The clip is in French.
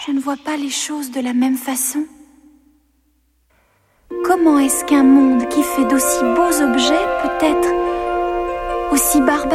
je ne vois pas les choses de la même façon. Comment est-ce qu'un monde qui fait d'aussi beaux objets peut être aussi barbare ?